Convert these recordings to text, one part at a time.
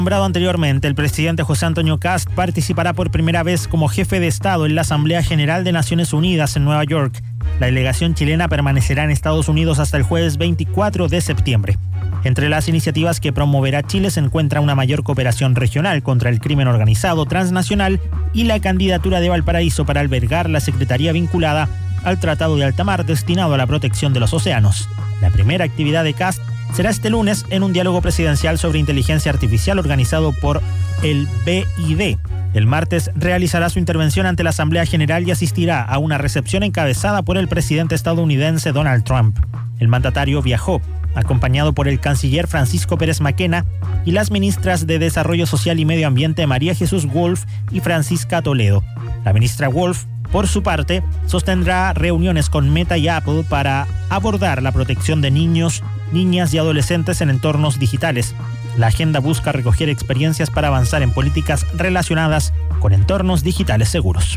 Nombrado anteriormente, el presidente José Antonio Kast participará por primera vez como jefe de Estado en la Asamblea General de Naciones Unidas en Nueva York. La delegación chilena permanecerá en Estados Unidos hasta el jueves 24 de septiembre. Entre las iniciativas que promoverá Chile se encuentra una mayor cooperación regional contra el crimen organizado transnacional y la candidatura de Valparaíso para albergar la secretaría vinculada al Tratado de Alta Mar destinado a la protección de los océanos. La primera actividad de Kast será este lunes en un diálogo presidencial sobre inteligencia artificial organizado por el BID. El martes realizará su intervención ante la Asamblea General y asistirá a una recepción encabezada por el presidente estadounidense Donald Trump. El mandatario viajó, acompañado por el canciller Francisco Pérez Maquena y las ministras de Desarrollo Social y Medio Ambiente María Jesús Wolf y Francisca Toledo. La ministra Wolf, por su parte, sostendrá reuniones con Meta y Apple para abordar la protección de niños, niñas y adolescentes en entornos digitales. La agenda busca recoger experiencias para avanzar en políticas relacionadas con entornos digitales seguros.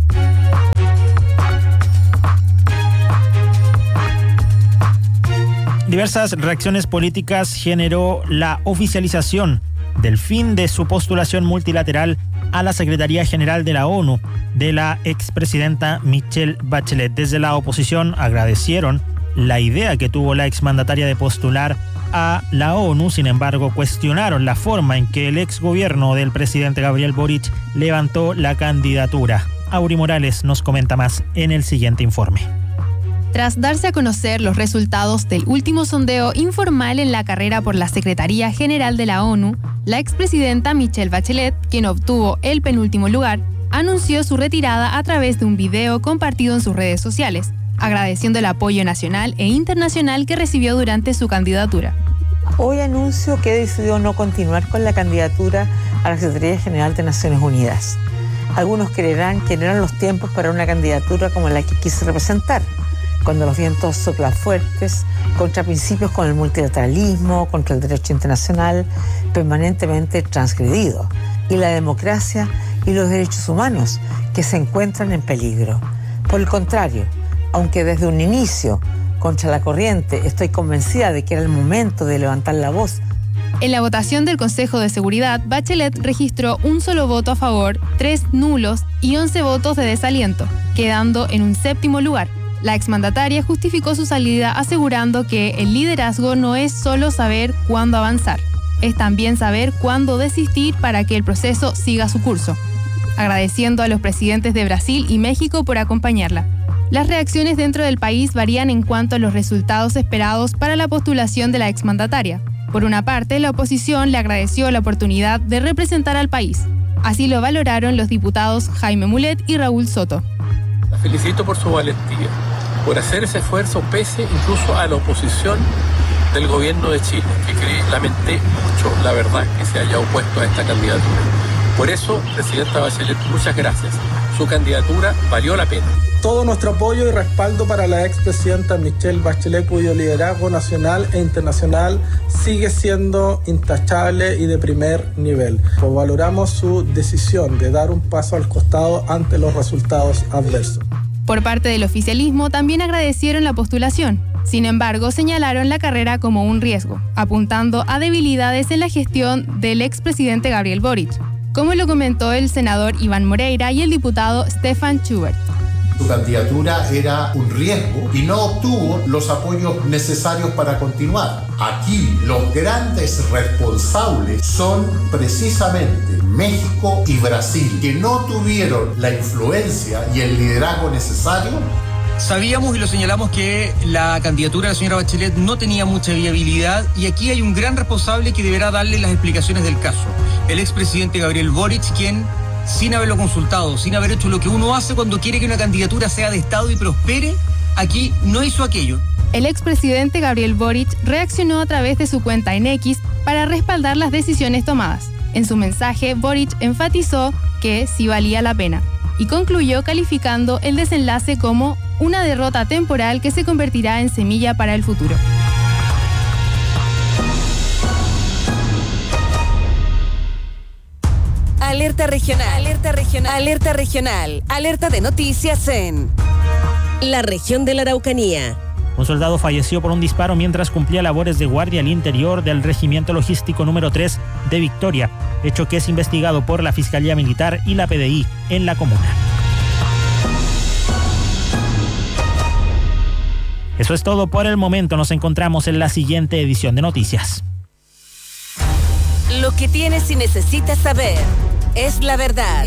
Diversas reacciones políticas generó la oficialización del fin de su postulación multilateral a la Secretaría General de la ONU de la expresidenta Michelle Bachelet. Desde la oposición agradecieron la idea que tuvo la exmandataria de postular a la ONU, sin embargo, cuestionaron la forma en que el exgobierno del presidente Gabriel Boric levantó la candidatura. Auri Morales nos comenta más en el siguiente informe. Tras darse a conocer los resultados del último sondeo informal en la carrera por la Secretaría General de la ONU, la expresidenta Michelle Bachelet, quien obtuvo el penúltimo lugar, anunció su retirada a través de un video compartido en sus redes sociales, agradeciendo el apoyo nacional e internacional que recibió durante su candidatura. Hoy anuncio que he decidido no continuar con la candidatura a la Secretaría General de Naciones Unidas. Algunos creerán que no eran los tiempos para una candidatura como la que quise representar, cuando los vientos soplan fuertes, contra principios como el multilateralismo, contra el derecho internacional permanentemente transgredido, y la democracia y los derechos humanos que se encuentran en peligro. Por el contrario, aunque desde un inicio, contra la corriente, estoy convencida de que era el momento de levantar la voz. En la votación del Consejo de Seguridad, Bachelet registró un solo voto a favor, 3 nulos y 11 votos de desaliento, quedando en un séptimo lugar. La exmandataria justificó su salida asegurando que el liderazgo no es solo saber cuándo avanzar, es también saber cuándo desistir para que el proceso siga su curso, agradeciendo a los presidentes de Brasil y México por acompañarla. Las reacciones dentro del país varían en cuanto a los resultados esperados para la postulación de la exmandataria. Por una parte, la oposición le agradeció la oportunidad de representar al país. Así lo valoraron los diputados Jaime Mulet y Raúl Soto. La felicito por su valentía, por hacer ese esfuerzo pese incluso a la oposición del gobierno de Chile, que lamenté mucho, la verdad, que se haya opuesto a esta candidatura. Por eso, presidenta Bachelet, muchas gracias. Su candidatura valió la pena. Todo nuestro apoyo y respaldo para la expresidenta Michelle Bachelet, cuyo liderazgo nacional e internacional sigue siendo intachable y de primer nivel. Pues valoramos su decisión de dar un paso al costado ante los resultados adversos. Por parte del oficialismo también agradecieron la postulación. Sin embargo, señalaron la carrera como un riesgo, apuntando a debilidades en la gestión del expresidente Gabriel Boric, como lo comentó el senador Iván Moreira y el diputado Stefan Schubert. Su candidatura era un riesgo y no obtuvo los apoyos necesarios para continuar. Aquí los grandes responsables son precisamente México y Brasil, que no tuvieron la influencia y el liderazgo necesario. Sabíamos y lo señalamos que la candidatura de la señora Bachelet no tenía mucha viabilidad y aquí hay un gran responsable que deberá darle las explicaciones del caso. El expresidente Gabriel Boric, quien, sin haberlo consultado, sin haber hecho lo que uno hace cuando quiere que una candidatura sea de Estado y prospere, aquí no hizo aquello. El expresidente Gabriel Boric reaccionó a través de su cuenta en X para respaldar las decisiones tomadas. En su mensaje, Boric enfatizó que sí valía la pena y concluyó calificando el desenlace como una derrota temporal que se convertirá en semilla para el futuro. Alerta regional, alerta regional, alerta regional, alerta de noticias en la región de la Araucanía. Un soldado falleció por un disparo mientras cumplía labores de guardia al interior del Regimiento Logístico número 3 de Victoria, hecho que es investigado por la Fiscalía Militar y la PDI en la comuna. Eso es todo por el momento. Nos encontramos en la siguiente edición de Noticias. Lo que tienes y necesitas saber es la verdad.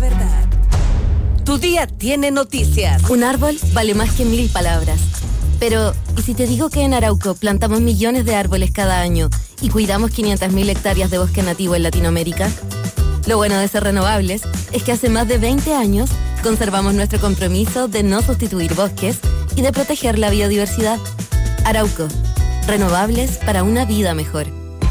Tu día tiene noticias. Un árbol vale más que 1000 palabras. Pero, ¿y si te digo que en Arauco plantamos millones de árboles cada año y cuidamos 500.000 hectáreas de bosque nativo en Latinoamérica? Lo bueno de ser renovables es que hace más de 20 años conservamos nuestro compromiso de no sustituir bosques y de proteger la biodiversidad. Arauco, renovables para una vida mejor.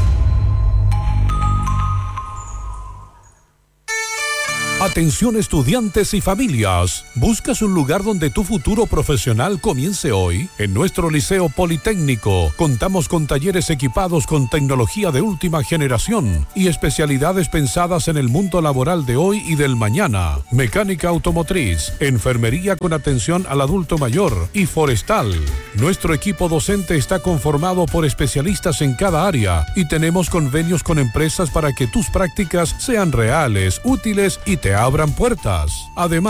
Atención estudiantes y familias. ¿Buscas un lugar donde tu futuro profesional comience hoy? En nuestro Liceo Politécnico contamos con talleres equipados con tecnología de última generación y especialidades pensadas en el mundo laboral de hoy y del mañana. Mecánica automotriz, enfermería con atención al adulto mayor y forestal. Nuestro equipo docente está conformado por especialistas en cada área y tenemos convenios con empresas para que tus prácticas sean reales, útiles y te abran puertas. Además,